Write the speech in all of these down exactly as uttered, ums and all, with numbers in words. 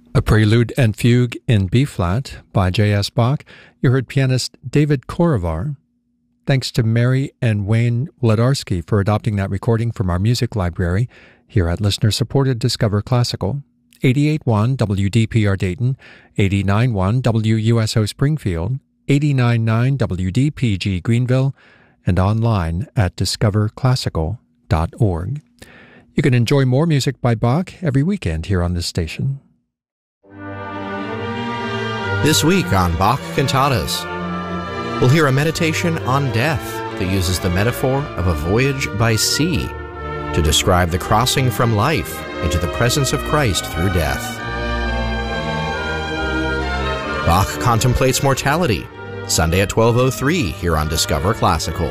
A prelude and fugue in B-flat by J S. Bach. You heard pianist David Korovar. Thanks to Mary and Wayne Wlodarski for adopting that recording from our music library here at listener-supported Discover Classical. eighty-eight point one W D P R Dayton, eighty-nine point one W U S O Springfield, eighty-nine point nine W D P G Greenville, and online at discover classical dot org. You can enjoy more music by Bach every weekend here on this station. This week on Bach Cantatas, we'll hear a meditation on death that uses the metaphor of a voyage by sea to describe the crossing from life into the presence of Christ through death. Bach contemplates mortality, Sunday at twelve oh three here on Discover Classical.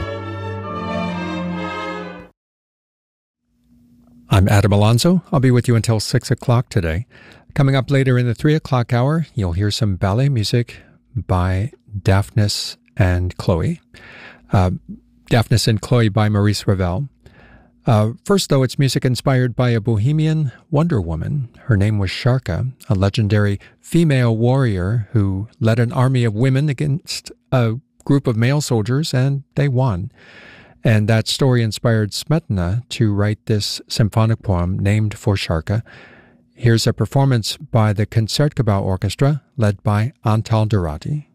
I'm Adam Alonso. I'll be with you until six o'clock today. Coming up later in the three o'clock hour, you'll hear some ballet music by Daphnis and Chloe. Uh, Daphnis and Chloe by Maurice Ravel. Uh, first, though, it's music inspired by a Bohemian Wonder Woman. Her name was Sharka, a legendary female warrior who led an army of women against a group of male soldiers, and they won. And that story inspired Smetana to write this symphonic poem named for Sharka. Here's a performance by the Concertgebouw Orchestra, led by Antal Dorati.